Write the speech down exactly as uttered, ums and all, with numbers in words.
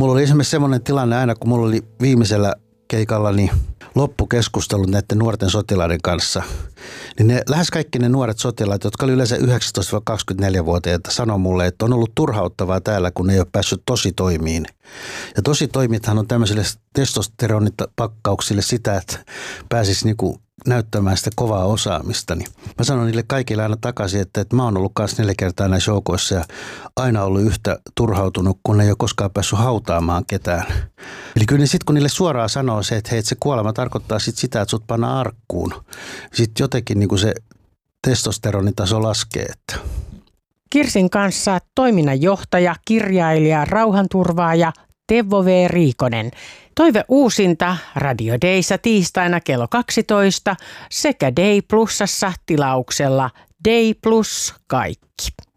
Mulla oli esimerkiksi semmoinen tilanne aina, kun mulla oli viimeisellä keikallani loppukeskustelut näiden nuorten sotilaiden kanssa, niin ne, lähes kaikki ne nuoret sotilaat, jotka oli yleensä yhdeksäntoista–kaksikymmentäneljä-vuotiaita, sanoi mulle, että on ollut turhauttavaa täällä, kun ei ole päässyt tositoimiin. Ja tositoimithan on tämmöisille testosteronipakkauksille sitä, että pääsisi niinku näyttämään sitä kovaa osaamista. Niin mä sanon niille kaikille aina takaisin, että, että mä oon ollut kanssa neljä kertaa näissä joukoissa ja aina ollut yhtä turhautunut, kun ei ole koskaan päässyt hautaamaan ketään. Eli kyllä sitten kun niille suoraan sanoo se, että hei, että se kuolema tarkoittaa sit sitä, että sut pannaan arkkuun. Sitten jotenkin niin kuin se testosteronitaso laskee. Että. Kirsin kanssa toiminnanjohtaja, kirjailija, rauhanturvaaja Teuvo V. Riikonen. Toive uusinta Radio Dayssa tiistaina kello kaksitoista sekä Day Plusassa tilauksella Day Plus kaikki.